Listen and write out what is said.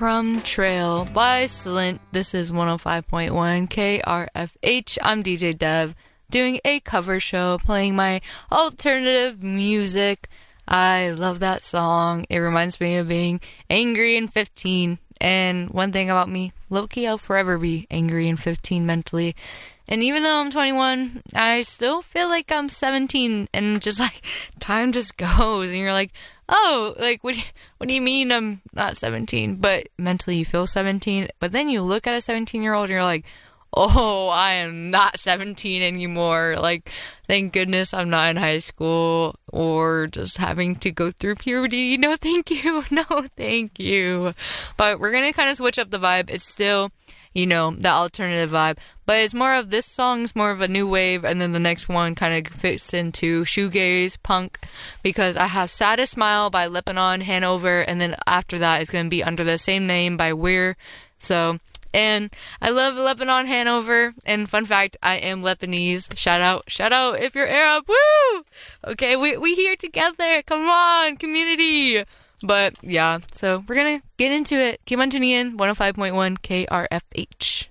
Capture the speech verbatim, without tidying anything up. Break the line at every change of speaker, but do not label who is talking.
Breadcrumb Trail by Slint. This is one oh five point one K R F H. I'm D J Dev, doing a cover show, playing my alternative music. I love that song. It reminds me of being angry and fifteen. And one thing about me, low-key, I'll forever be angry and fifteen mentally. And even though I'm twenty-one, I still feel like I'm seventeen. And just like, time just goes. And you're like, oh, like, what do you, what do you mean I'm not seventeen? But mentally you feel seventeen. But then you look at a seventeen-year-old and you're like, oh, I am not seventeen anymore. Like, thank goodness I'm not in high school or just having to go through puberty. No, thank you. No, thank you. But we're going to kind of switch up the vibe. It's still, you know, the alternative vibe. But it's more of, this song's more of a new wave, and then the next one kind of fits into shoegaze, punk, because I have Saddest Smile by Lebanon Hanover, and then after that it's going to be under the same name by Weir. So, and I love Lebanon Hanover, and fun fact, I am Lebanese. Shout out, shout out if you're Arab, woo! Okay, we we here together, come on, community! But, yeah, so we're gonna get into it. Keep on tuning in, one oh five point one K R F H.